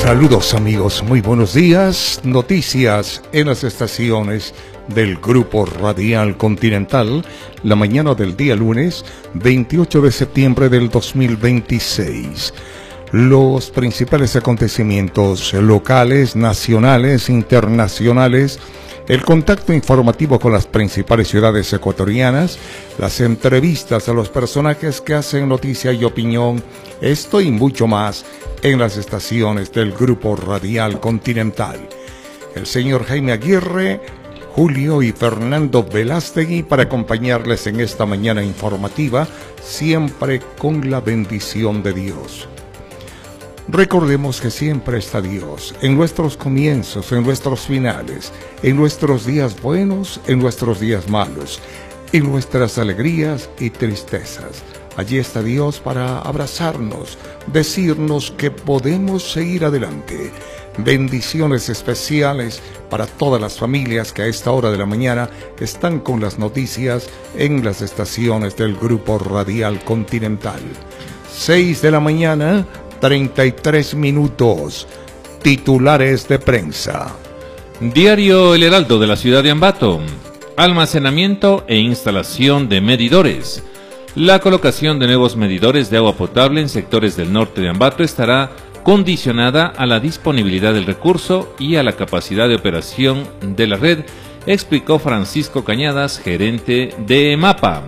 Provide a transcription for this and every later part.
Saludos amigos, muy buenos días. Noticias en las estaciones del Grupo Radial Continental, la mañana del día lunes 28 de septiembre del 2026. Los principales acontecimientos locales, nacionales, internacionales, el contacto informativo con las principales ciudades ecuatorianas, las entrevistas a los personajes que hacen noticia y opinión, esto y mucho más en las estaciones del Grupo Radial Continental. El señor Jaime Aguirre, Julio y Fernando Velástegui para acompañarles en esta mañana informativa, siempre con la bendición de Dios. Recordemos que siempre está Dios, en nuestros comienzos, en nuestros finales, en nuestros días buenos, en nuestros días malos, en nuestras alegrías y tristezas. Allí está Dios para abrazarnos, decirnos que podemos seguir adelante. Bendiciones especiales para todas las familias que a esta hora de la mañana están con las noticias en las estaciones del Grupo Radial Continental. 6 de la mañana, 33 minutos. Titulares de prensa. Diario El Heraldo de la ciudad de Ambato. Almacenamiento e instalación de medidores. La colocación de nuevos medidores de agua potable en sectores del norte de Ambato estará condicionada a la disponibilidad del recurso y a la capacidad de operación de la red, explicó Francisco Cañadas, gerente de EMAPA.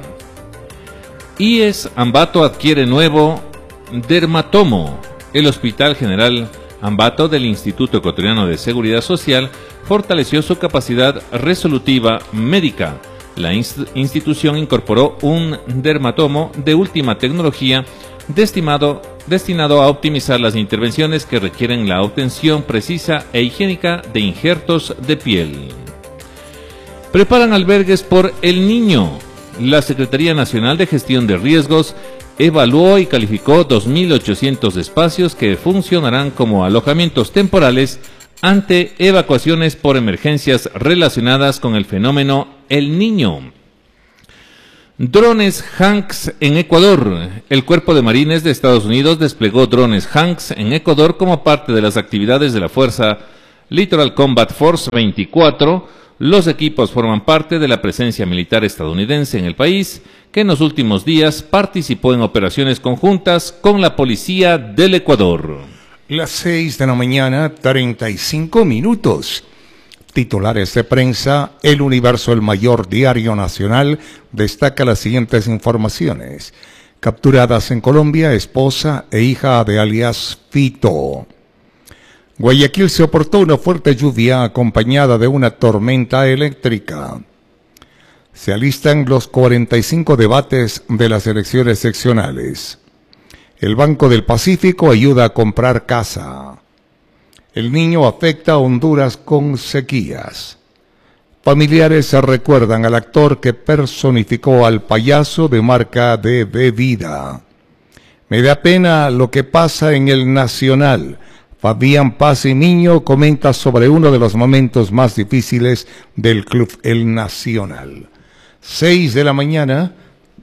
IES Ambato adquiere nuevo dermatomo. El Hospital General Ambato del Instituto Ecuatoriano de Seguridad Social fortaleció su capacidad resolutiva médica. La institución incorporó un dermatomo de última tecnología destinado a optimizar las intervenciones que requieren la obtención precisa e higiénica de injertos de piel. Preparan albergues por El Niño. La Secretaría Nacional de Gestión de Riesgos evaluó y calificó 2.800 espacios que funcionarán como alojamientos temporales ante evacuaciones por emergencias relacionadas con el fenómeno El Niño. Drones Hanks en Ecuador. El Cuerpo de Marines de Estados Unidos desplegó drones Hanks en Ecuador como parte de las actividades de la Fuerza Littoral Combat Force 24. Los equipos forman parte de la presencia militar estadounidense en el país, que en los últimos días participó en operaciones conjuntas con la Policía del Ecuador. Las 6 de la mañana, 35 minutos. Titulares de prensa. El Universo, el mayor diario nacional, destaca las siguientes informaciones. Capturadas en Colombia, esposa e hija de alias Fito. Guayaquil soportó una fuerte lluvia acompañada de una tormenta eléctrica. Se alistan los 45 debates de las elecciones seccionales. El Banco del Pacífico ayuda a comprar casa. El Niño afecta a Honduras con sequías. Familiares se recuerdan al actor que personificó al payaso de marca de bebida. Me da pena lo que pasa en el Nacional. Fabián Paz y Niño comenta sobre uno de los momentos más difíciles del club El Nacional. 6 de la mañana,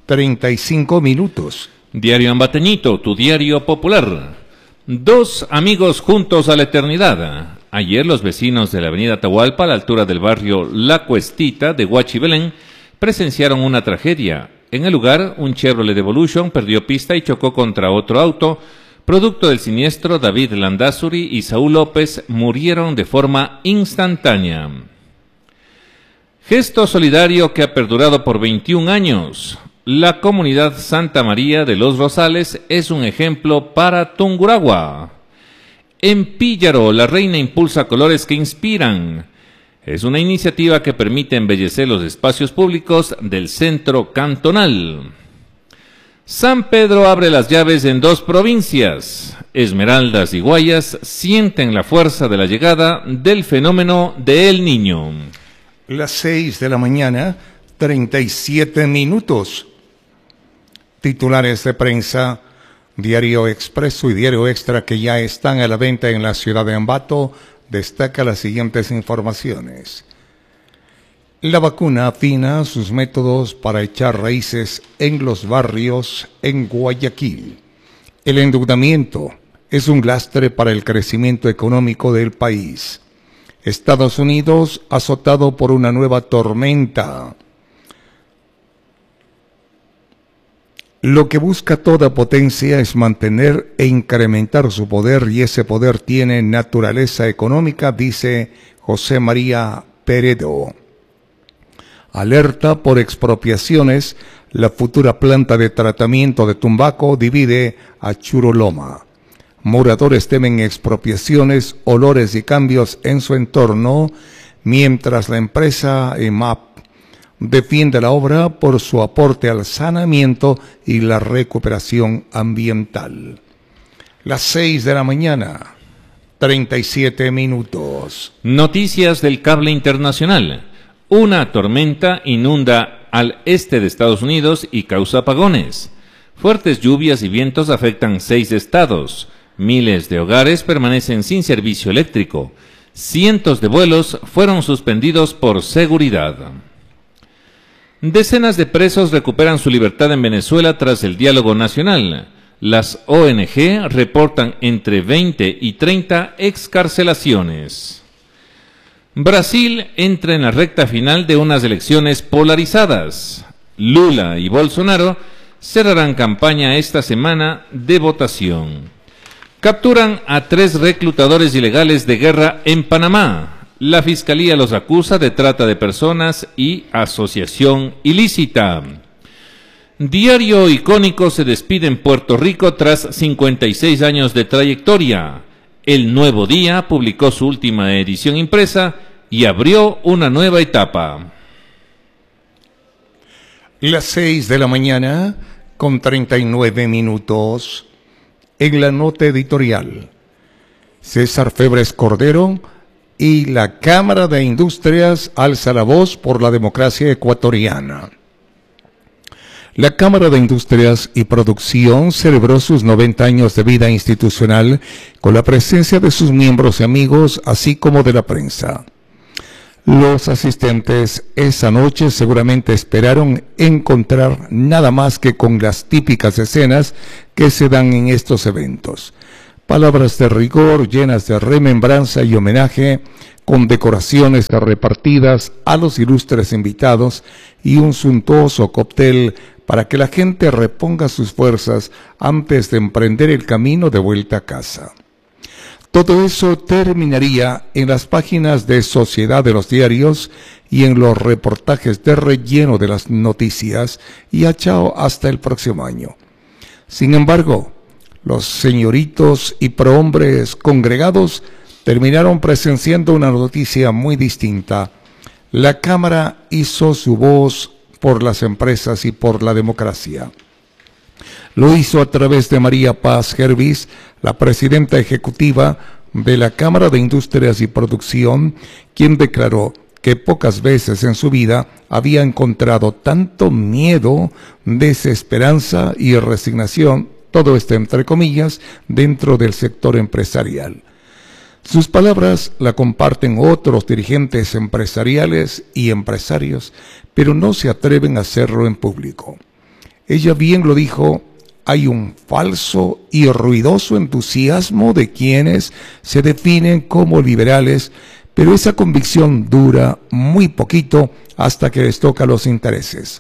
35 minutos. Diario Ambateñito, tu diario popular. Dos amigos juntos a la eternidad. Ayer los vecinos de la avenida Atahualpa, a la altura del barrio La Cuestita de Huachibelén, presenciaron una tragedia. En el lugar, un Chevrolet Evolution perdió pista y chocó contra otro auto. Producto del siniestro, David Landazuri y Saúl López murieron de forma instantánea. Gesto solidario que ha perdurado por 21 años. La comunidad Santa María de los Rosales es un ejemplo para Tungurahua. En Píllaro, la reina impulsa colores que inspiran. Es una iniciativa que permite embellecer los espacios públicos del centro cantonal. San Pedro abre las llaves en 2 provincias. Esmeraldas y Guayas sienten la fuerza de la llegada del fenómeno de El Niño. Las 6 de la mañana, 37 minutos. Titulares de prensa. Diario Expreso y Diario Extra, que ya están a la venta en la ciudad de Ambato, destaca las siguientes informaciones. La vacuna afina sus métodos para echar raíces en los barrios en Guayaquil. El endeudamiento es un lastre para el crecimiento económico del país. Estados Unidos azotado por una nueva tormenta. Lo que busca toda potencia es mantener e incrementar su poder, y ese poder tiene naturaleza económica, dice José María Peredo. Alerta por expropiaciones, la futura planta de tratamiento de Tumbaco divide a Churoloma. Moradores temen expropiaciones, olores y cambios en su entorno, mientras la empresa EMAP defiende la obra por su aporte al saneamiento y la recuperación ambiental. Las 6 de la mañana, 37 minutos. Noticias del cable internacional. Una tormenta inunda al este de Estados Unidos y causa apagones. Fuertes lluvias y vientos afectan 6 estados. Miles de hogares permanecen sin servicio eléctrico. Cientos de vuelos fueron suspendidos por seguridad. Decenas de presos recuperan su libertad en Venezuela tras el diálogo nacional. Las ONG reportan entre 20 y 30 excarcelaciones. Brasil entra en la recta final de unas elecciones polarizadas. Lula y Bolsonaro cerrarán campaña esta semana de votación. Capturan a 3 reclutadores ilegales de guerra en Panamá. La Fiscalía los acusa de trata de personas y asociación ilícita. Diario Icónico se despide en Puerto Rico tras 56 años de trayectoria. El Nuevo Día publicó su última edición impresa y abrió una nueva etapa. Las 6 de la mañana, con 39 minutos. En la nota editorial, César Febres Cordero y la Cámara de Industrias alza la voz por la democracia ecuatoriana. La Cámara de Industrias y Producción celebró sus 90 años de vida institucional con la presencia de sus miembros y amigos, así como de la prensa. Los asistentes esa noche seguramente esperaron encontrar nada más que con las típicas escenas que se dan en estos eventos. Palabras de rigor llenas de remembranza y homenaje, con decoraciones repartidas a los ilustres invitados y un suntuoso cóctel para que la gente reponga sus fuerzas antes de emprender el camino de vuelta a casa. Todo eso terminaría en las páginas de Sociedad de los diarios y en los reportajes de relleno de las noticias, y a chao hasta el próximo año. Sin embargo, los señoritos y prohombres congregados terminaron presenciando una noticia muy distinta. La Cámara hizo su voz por las empresas y por la democracia. Lo hizo a través de María Paz Gervis, la presidenta ejecutiva de la Cámara de Industrias y Producción, quien declaró que pocas veces en su vida había encontrado tanto miedo, desesperanza y resignación, todo esto entre comillas, dentro del sector empresarial. Sus palabras la comparten otros dirigentes empresariales y empresarios, pero no se atreven a hacerlo en público. Ella bien lo dijo: hay un falso y ruidoso entusiasmo de quienes se definen como liberales, pero esa convicción dura muy poquito hasta que les toca los intereses.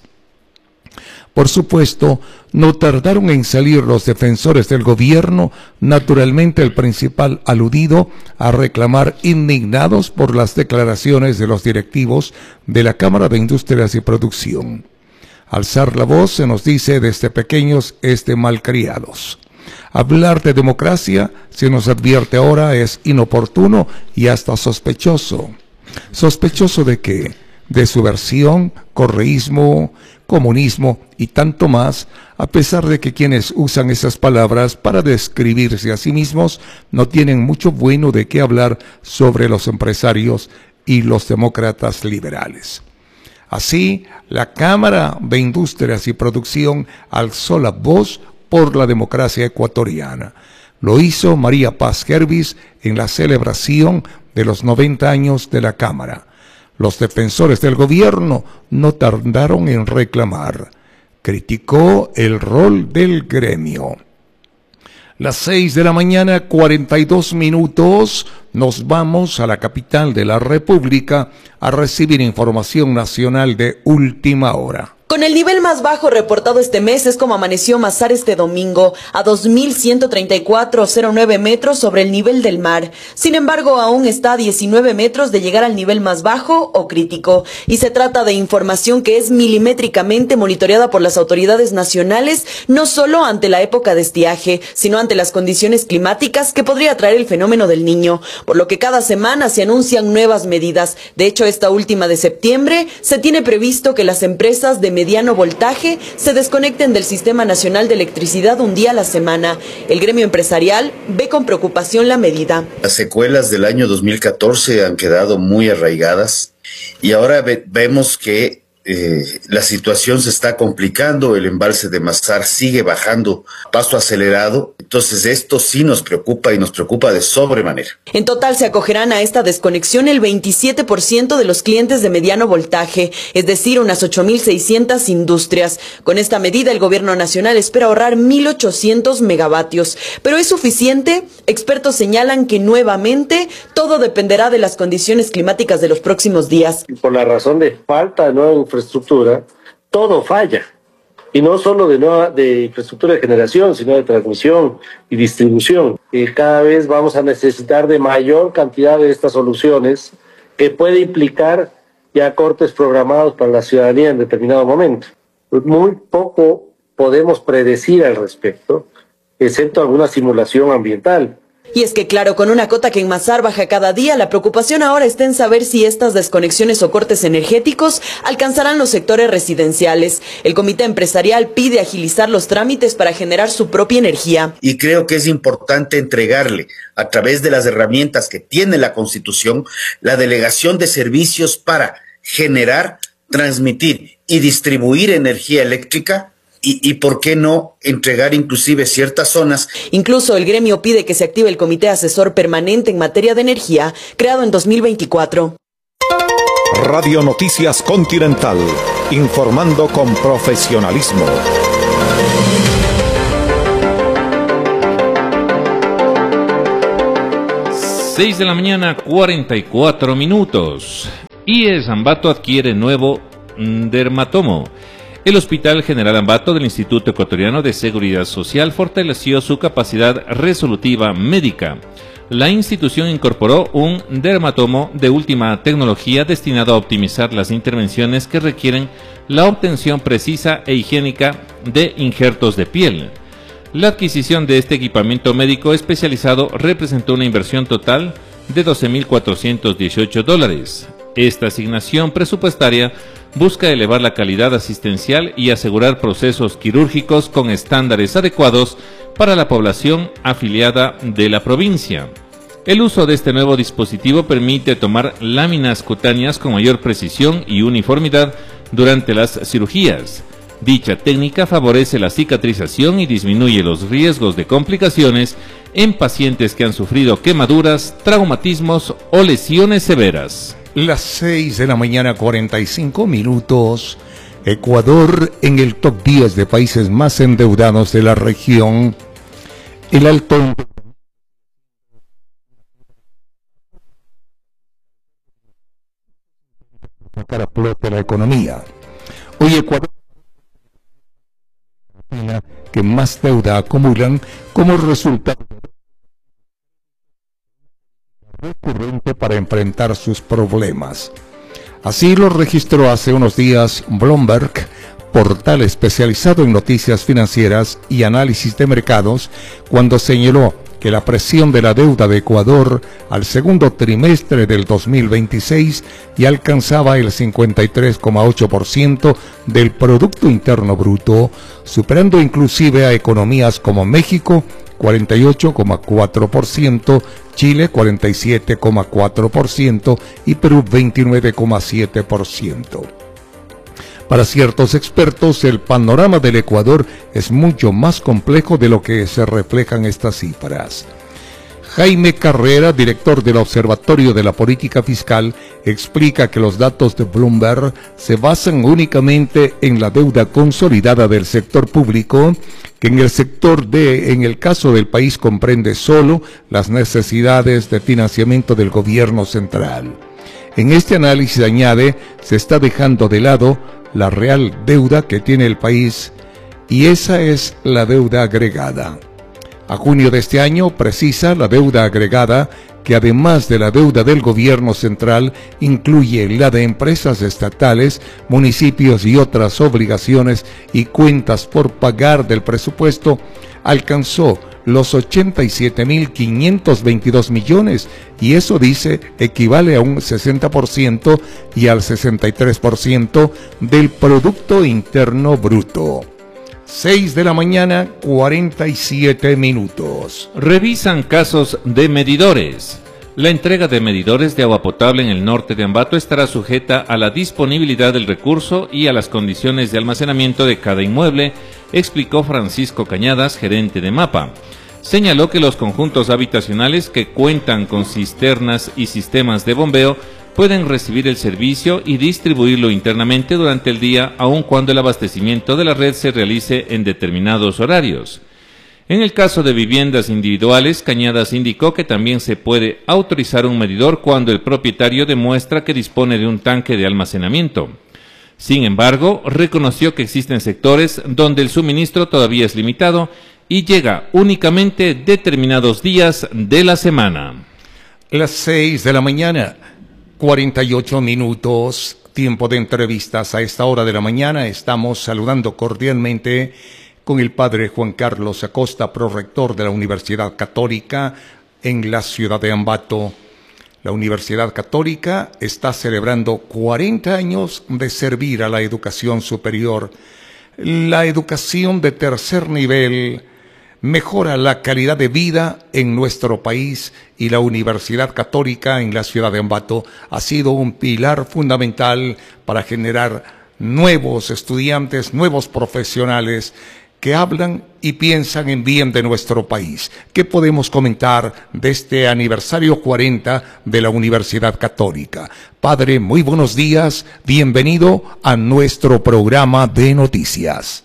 Por supuesto, no tardaron en salir los defensores del gobierno, naturalmente el principal aludido, a reclamar indignados por las declaraciones de los directivos de la Cámara de Industrias y Producción. Alzar la voz, se nos dice desde pequeños, es de malcriados. Hablar de democracia, se nos advierte ahora, es inoportuno y hasta sospechoso. ¿Sospechoso de qué? De subversión, correísmo, comunismo y tanto más, a pesar de que quienes usan esas palabras para describirse a sí mismos no tienen mucho bueno de qué hablar sobre los empresarios y los demócratas liberales. Así, la Cámara de Industrias y Producción alzó la voz por la democracia ecuatoriana. Lo hizo María Paz Gervis en la celebración de los 90 años de la Cámara. Los defensores del gobierno no tardaron en reclamar. Criticó el rol del gremio. Las 6 de la mañana, 42 minutos. Nos vamos a la capital de la República a recibir información nacional de última hora. Con el nivel más bajo reportado este mes es como amaneció Mazar este domingo, a 2.134,09 metros sobre el nivel del mar. Sin embargo, aún está a 19 metros de llegar al nivel más bajo o crítico. Y se trata de información que es milimétricamente monitoreada por las autoridades nacionales, no solo ante la época de estiaje, sino ante las condiciones climáticas que podría traer el fenómeno del Niño. Por lo que cada semana se anuncian nuevas medidas. De hecho, esta última de septiembre se tiene previsto que las empresas de mediano voltaje se desconecten del Sistema Nacional de Electricidad un día a la semana. El gremio empresarial ve con preocupación la medida. Las secuelas del año 2014 han quedado muy arraigadas y ahora vemos que la situación se está complicando, el embalse de Mazar sigue bajando a paso acelerado, entonces esto sí nos preocupa y nos preocupa de sobremanera. En total se acogerán a esta desconexión el 27% de los clientes de mediano voltaje, es decir, unas 8.600 industrias. Con esta medida el gobierno nacional espera ahorrar 1.800 megavatios. ¿Pero es suficiente? Expertos señalan que nuevamente todo dependerá de las condiciones climáticas de los próximos días. Por la razón de falta de nueva infraestructura, todo falla. Y no solo de infraestructura de generación, sino de transmisión y distribución. Cada vez vamos a necesitar de mayor cantidad de estas soluciones que puede implicar ya cortes programados para la ciudadanía en determinado momento. Muy poco podemos predecir al respecto, excepto alguna simulación ambiental. Y es que claro, con una cota que en Mazar baja cada día, la preocupación ahora está en saber si estas desconexiones o cortes energéticos alcanzarán los sectores residenciales. El comité empresarial pide agilizar los trámites para generar su propia energía. Y creo que es importante entregarle, a través de las herramientas que tiene la Constitución, la delegación de servicios para generar, transmitir y distribuir energía eléctrica. Y por qué no entregar inclusive ciertas zonas. Incluso el gremio pide que se active el Comité Asesor Permanente en materia de energía, creado en 2024. Radio Noticias Continental, informando con profesionalismo. Seis de la mañana, 44 minutos. IES Ambato adquiere nuevo dermatomo. El Hospital General Ambato del Instituto Ecuatoriano de Seguridad Social fortaleció su capacidad resolutiva médica. La institución incorporó un dermatomo de última tecnología destinado a optimizar las intervenciones que requieren la obtención precisa e higiénica de injertos de piel. La adquisición de este equipamiento médico especializado representó una inversión total de $12,418. Esta asignación presupuestaria busca elevar la calidad asistencial y asegurar procesos quirúrgicos con estándares adecuados para la población afiliada de la provincia. El uso de este nuevo dispositivo permite tomar láminas cutáneas con mayor precisión y uniformidad durante las cirugías. Dicha técnica favorece la cicatrización y disminuye los riesgos de complicaciones en pacientes que han sufrido quemaduras, traumatismos o lesiones severas. Las 6 de la mañana, 45 minutos. Ecuador en el top 10 de países más endeudados de la región. El alto sacar a flote la economía. Hoy Ecuador que más deuda acumulan como resultado recurrente para enfrentar sus problemas. Así lo registró hace unos días Bloomberg, portal especializado en noticias financieras y análisis de mercados, cuando señaló que la presión de la deuda de Ecuador al segundo trimestre del 2026 ya alcanzaba el 53,8% del Producto Interno Bruto, superando inclusive a economías como México, 48,4%, Chile 47,4% y Perú 29,7%. Para ciertos expertos, el panorama del Ecuador es mucho más complejo de lo que se reflejan estas cifras. Jaime Carrera, director del Observatorio de la Política Fiscal, explica que los datos de Bloomberg se basan únicamente en la deuda consolidada del sector público, que en el caso del país comprende solo las necesidades de financiamiento del gobierno central. En este análisis, añade, se está dejando de lado la real deuda que tiene el país, y esa es la deuda agregada. A junio de este año, precisa, la deuda agregada, que además de la deuda del gobierno central, incluye la de empresas estatales, municipios y otras obligaciones y cuentas por pagar del presupuesto, alcanzó los 87.522 millones, y eso, dice, equivale a un 60% y al 63% del Producto Interno Bruto. 6 de la mañana, 47 minutos. Revisan casos de medidores. La entrega de medidores de agua potable en el norte de Ambato estará sujeta a la disponibilidad del recurso y a las condiciones de almacenamiento de cada inmueble, explicó Francisco Cañadas, gerente de MAPA. Señaló que los conjuntos habitacionales que cuentan con cisternas y sistemas de bombeo pueden recibir el servicio y distribuirlo internamente durante el día, aun cuando el abastecimiento de la red se realice en determinados horarios. En el caso de viviendas individuales, Cañadas indicó que también se puede autorizar un medidor cuando el propietario demuestra que dispone de un tanque de almacenamiento. Sin embargo, reconoció que existen sectores donde el suministro todavía es limitado y llega únicamente determinados días de la semana. Las 6 de la mañana, 48 minutos, tiempo de entrevistas. A esta hora de la mañana estamos saludando cordialmente con el padre Juan Carlos Acosta, prorector de la Universidad Católica en la ciudad de Ambato. La Universidad Católica está celebrando 40 años de servir a la educación superior. La educación de tercer nivel mejora la calidad de vida en nuestro país, y la Universidad Católica en la ciudad de Ambato ha sido un pilar fundamental para generar nuevos estudiantes, nuevos profesionales que hablan y piensan en bien de nuestro país. ¿Qué podemos comentar de este aniversario 40 de la Universidad Católica? Padre, muy buenos días, bienvenido a nuestro programa de noticias.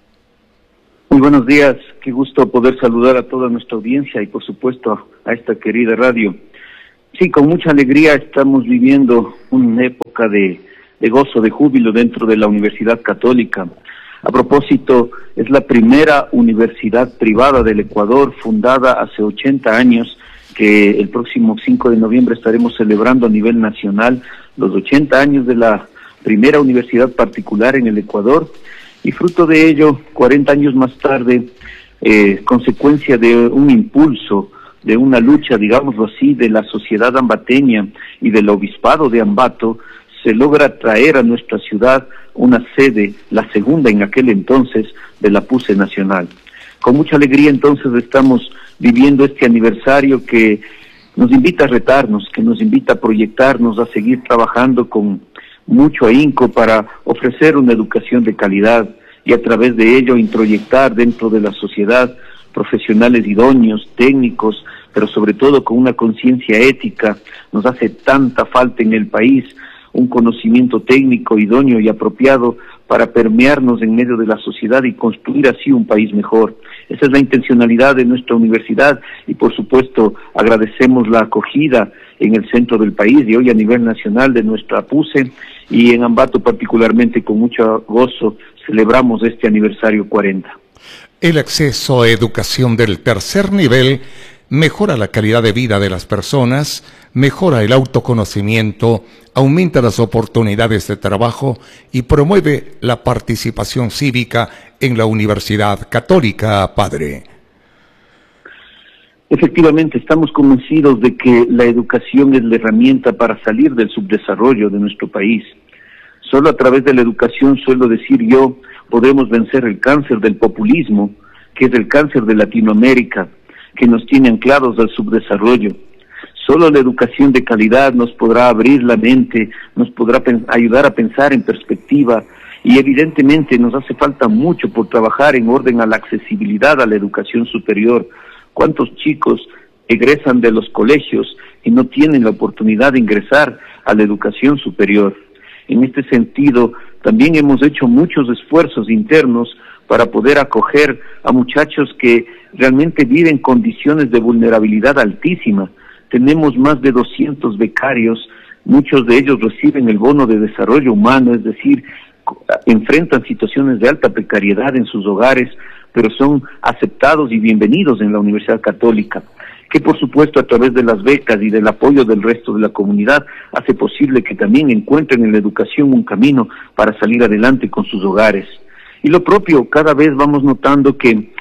Muy buenos días, qué gusto poder saludar a toda nuestra audiencia y por supuesto a esta querida radio. Sí, con mucha alegría estamos viviendo una época de gozo, de júbilo dentro de la Universidad Católica. A propósito, es la primera universidad privada del Ecuador, fundada hace 80 años, que el próximo 5 de noviembre estaremos celebrando a nivel nacional los 80 años de la primera universidad particular en el Ecuador. Y fruto de ello, 40 años más tarde, consecuencia de un impulso, de una lucha, digámoslo así, de la sociedad ambateña y del obispado de Ambato, se logra traer a nuestra ciudad una sede, la segunda en aquel entonces, de la PUCE Nacional. Con mucha alegría entonces estamos viviendo este aniversario que nos invita a retarnos, que nos invita a proyectarnos, a seguir trabajando con mucho ahínco para ofrecer una educación de calidad y a través de ello introyectar dentro de la sociedad profesionales idóneos, técnicos, pero sobre todo con una conciencia ética. Nos hace tanta falta en el país un conocimiento técnico idóneo y apropiado para permearnos en medio de la sociedad y construir así un país mejor. Esa es la intencionalidad de nuestra universidad y por supuesto agradecemos la acogida en el centro del país y hoy a nivel nacional de nuestra PUCE, y en Ambato particularmente con mucho gozo celebramos este aniversario 40. El acceso a educación del tercer nivel mejora la calidad de vida de las personas, mejora el autoconocimiento, aumenta las oportunidades de trabajo y promueve la participación cívica en la Universidad Católica, padre. Efectivamente, estamos convencidos de que la educación es la herramienta para salir del subdesarrollo de nuestro país. Solo a través de la educación, suelo decir yo, podemos vencer el cáncer del populismo, que es el cáncer de Latinoamérica, que nos tiene anclados al subdesarrollo. Solo la educación de calidad nos podrá abrir la mente, nos podrá ayudar a pensar en perspectiva, y evidentemente nos hace falta mucho por trabajar en orden a la accesibilidad a la educación superior. ¿Cuántos chicos egresan de los colegios y no tienen la oportunidad de ingresar a la educación superior. En este sentido, también hemos hecho muchos esfuerzos internos para poder acoger a muchachos que realmente viven condiciones de vulnerabilidad altísima. Tenemos más de 200 becarios, muchos de ellos reciben el bono de desarrollo humano, es decir, enfrentan situaciones de alta precariedad en sus hogares, pero son aceptados y bienvenidos en la Universidad Católica, que por supuesto a través de las becas y del apoyo del resto de la comunidad hace posible que también encuentren en la educación un camino para salir adelante con sus hogares. Y lo propio, cada vez vamos notando que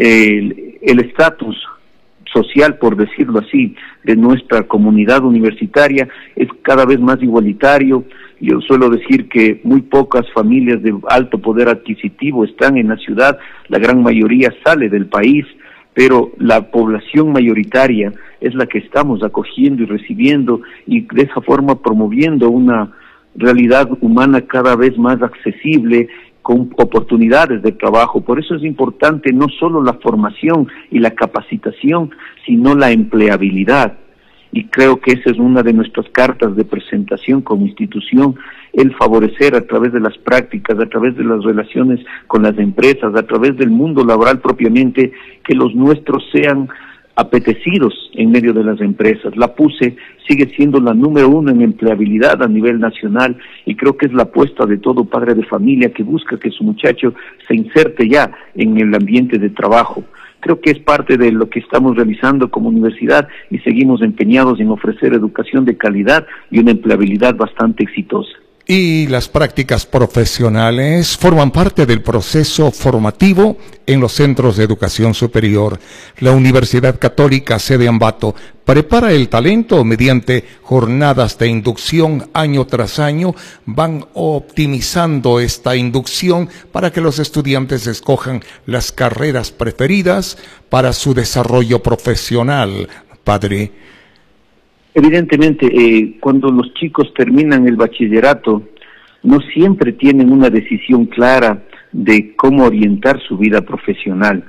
el estatus social, por decirlo así, de nuestra comunidad universitaria es cada vez más igualitario. Yo suelo decir que muy pocas familias de alto poder adquisitivo están en la ciudad, la gran mayoría sale del país, pero la población mayoritaria es la que estamos acogiendo y recibiendo y de esa forma promoviendo una realidad humana cada vez más accesible, con oportunidades de trabajo. Por eso es importante no solo la formación y la capacitación, sino la empleabilidad. Y creo que esa es una de nuestras cartas de presentación como institución, el favorecer a través de las prácticas, a través de las relaciones con las empresas, a través del mundo laboral propiamente, que los nuestros sean apetecidos en medio de las empresas. La PUCE sigue siendo la número 1 en empleabilidad a nivel nacional y creo que es la apuesta de todo padre de familia que busca que su muchacho se inserte ya en el ambiente de trabajo. Creo que es parte de lo que estamos realizando como universidad y seguimos empeñados en ofrecer educación de calidad y una empleabilidad bastante exitosa. Y las prácticas profesionales forman parte del proceso formativo en los centros de educación superior. La Universidad Católica sede Ambato prepara el talento mediante jornadas de inducción año tras año. Van optimizando esta inducción para que los estudiantes escojan las carreras preferidas para su desarrollo profesional. Padre. Evidentemente, cuando los chicos terminan el bachillerato, no siempre tienen una decisión clara de cómo orientar su vida profesional.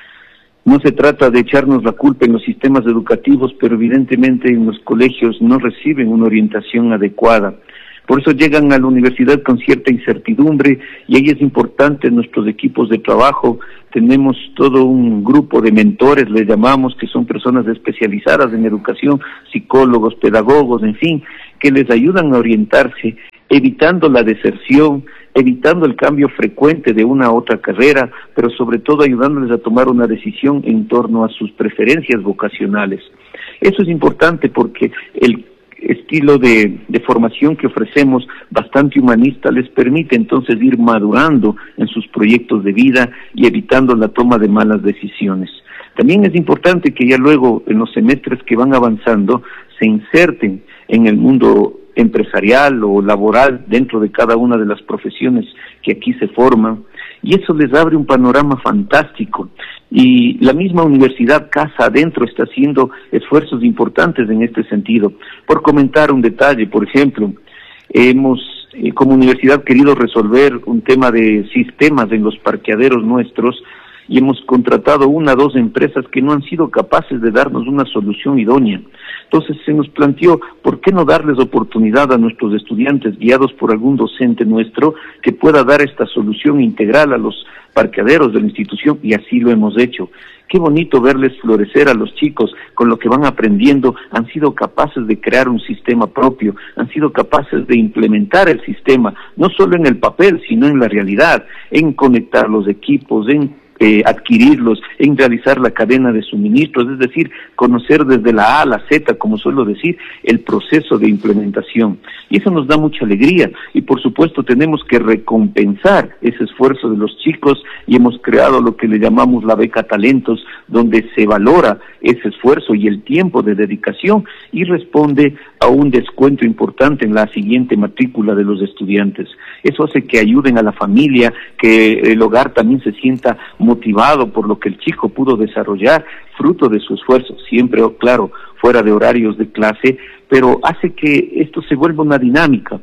No se trata de echarnos la culpa en los sistemas educativos, pero evidentemente en los colegios no reciben una orientación adecuada. Por eso llegan a la universidad con cierta incertidumbre y ahí es importante en nuestros equipos de trabajo. Tenemos todo un grupo de mentores, les llamamos, que son personas especializadas en educación, psicólogos, pedagogos, en fin, que les ayudan a orientarse, evitando la deserción, evitando el cambio frecuente de una a otra carrera, pero sobre todo ayudándoles a tomar una decisión en torno a sus preferencias vocacionales. Eso es importante porque el estilo de formación que ofrecemos, bastante humanista, les permite entonces ir madurando en sus proyectos de vida y evitando la toma de malas decisiones. También es importante que ya luego, en los semestres que van avanzando, se inserten en el mundo empresarial o laboral dentro de cada una de las profesiones que aquí se forman, y eso les abre un panorama fantástico. Y la misma universidad casa adentro está haciendo esfuerzos importantes en este sentido. Por comentar un detalle, por ejemplo, hemos como universidad querido resolver un tema de sistemas en los parqueaderos nuestros y hemos contratado 1 o 2 empresas que no han sido capaces de darnos una solución idónea. Entonces se nos planteó, ¿por qué no darles oportunidad a nuestros estudiantes, guiados por algún docente nuestro, que pueda dar esta solución integral a los parqueaderos de la institución? Y así lo hemos hecho. Qué bonito verles florecer a los chicos con lo que van aprendiendo. Han sido capaces de crear un sistema propio, han sido capaces de implementar el sistema, no solo en el papel, sino en la realidad, en conectar los equipos, en adquirirlos, en realizar la cadena de suministros, es decir, conocer desde la A a la Z, como suelo decir, el proceso de implementación. Y eso nos da mucha alegría y por supuesto tenemos que recompensar ese esfuerzo de los chicos y hemos creado lo que le llamamos la beca talentos, donde se valora ese esfuerzo y el tiempo de dedicación y responde a un descuento importante en la siguiente matrícula de los estudiantes. Eso hace que ayuden a la familia, que el hogar también se sienta motivado por lo que el chico pudo desarrollar, fruto de su esfuerzo, siempre, claro, fuera de horarios de clase, pero hace que esto se vuelva una dinámica.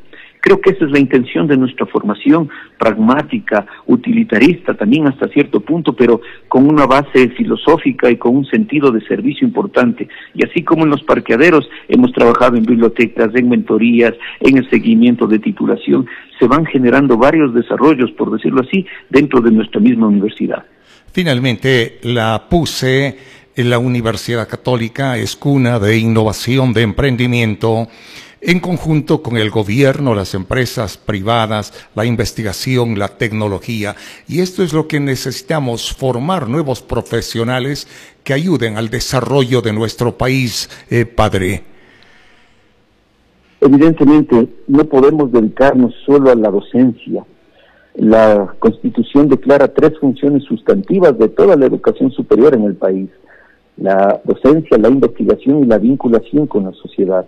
Creo que esa es la intención de nuestra formación, pragmática, utilitarista también hasta cierto punto, pero con una base filosófica y con un sentido de servicio importante. Y así como en los parqueaderos hemos trabajado en bibliotecas, en mentorías, en el seguimiento de titulación, se van generando varios desarrollos, por decirlo así, dentro de nuestra misma universidad. Finalmente, la PUCE, la Universidad Católica, es cuna de innovación, de emprendimiento, en conjunto con el gobierno, las empresas privadas, la investigación, la tecnología. Y esto es lo que necesitamos, formar nuevos profesionales que ayuden al desarrollo de nuestro país, padre. Evidentemente, no podemos dedicarnos solo a la docencia. La Constitución declara 3 funciones sustantivas de toda la educación superior en el país: la docencia, la investigación y la vinculación con la sociedad.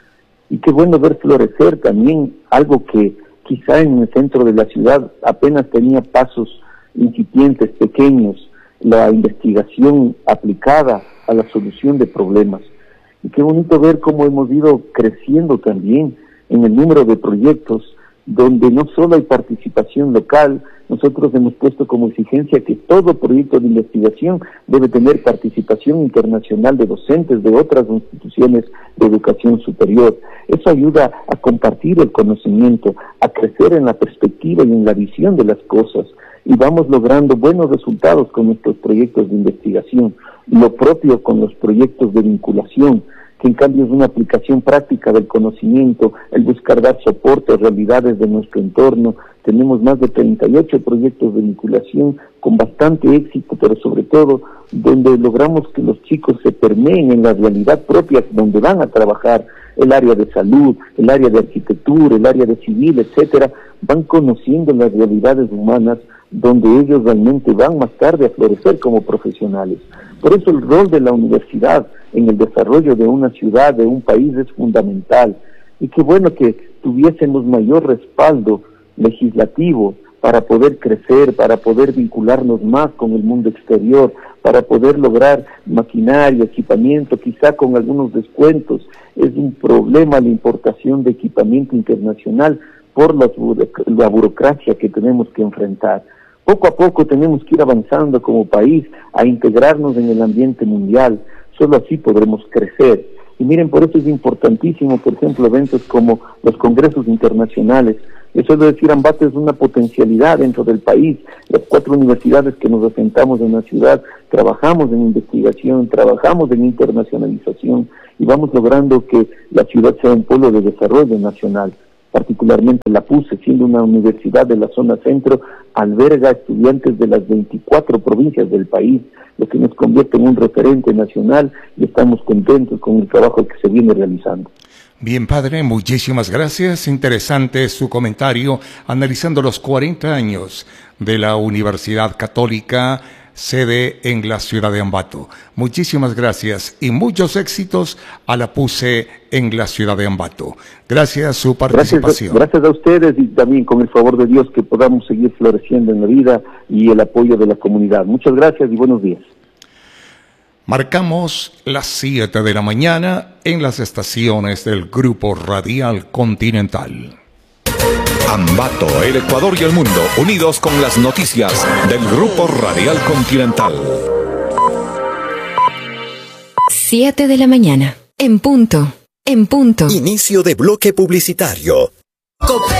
Y qué bueno ver florecer también algo que quizá en el centro de la ciudad apenas tenía pasos incipientes, pequeños, la investigación aplicada a la solución de problemas. Y qué bonito ver cómo hemos ido creciendo también en el número de proyectos donde no solo hay participación local. Nosotros hemos puesto como exigencia que todo proyecto de investigación debe tener participación internacional de docentes de otras instituciones de educación superior. Eso ayuda a compartir el conocimiento, a crecer en la perspectiva y en la visión de las cosas, y vamos logrando buenos resultados con nuestros proyectos de investigación. Lo propio con los proyectos de vinculación, que en cambio es una aplicación práctica del conocimiento, el buscar dar soporte a realidades de nuestro entorno. Tenemos más de 38 proyectos de vinculación con bastante éxito, pero sobre todo donde logramos que los chicos se permeen en la realidad propia donde van a trabajar, el área de salud, el área de arquitectura, el área de civil, etcétera, van conociendo las realidades humanas donde ellos realmente van más tarde a florecer como profesionales. Por eso el rol de la universidad en el desarrollo de una ciudad, de un país, es fundamental. Y qué bueno que tuviésemos mayor respaldo legislativo para poder crecer, para poder vincularnos más con el mundo exterior, para poder lograr maquinaria, equipamiento, quizá con algunos descuentos. Es un problema la importación de equipamiento internacional por la burocracia que tenemos que enfrentar. Poco a poco tenemos que ir avanzando como país a integrarnos en el ambiente mundial. Solo así podremos crecer. Y miren, por eso es importantísimo, por ejemplo, eventos como los congresos internacionales. Eso es decir, Ambato es una potencialidad dentro del país. Las 4 universidades que nos asentamos en la ciudad trabajamos en investigación, trabajamos en internacionalización y vamos logrando que la ciudad sea un polo de desarrollo nacional. Particularmente la PUCE, siendo una universidad de la zona centro, alberga estudiantes de las 24 provincias del país, lo que nos convierte en un referente nacional, y estamos contentos con el trabajo que se viene realizando. Bien, padre, muchísimas gracias. Interesante su comentario analizando los 40 años de la Universidad Católica, sede en la ciudad de Ambato. Muchísimas gracias y muchos éxitos a la PUCE en la ciudad de Ambato. Gracias su participación. Gracias a ustedes, y también con el favor de Dios que podamos seguir floreciendo en la vida y el apoyo de la comunidad. Muchas gracias y buenos días. Marcamos las 7 de la mañana en las estaciones del Grupo Radial Continental. Ambato, el Ecuador y el mundo, unidos con las noticias del Grupo Radial Continental. 7 de la mañana, en punto. Inicio de bloque publicitario.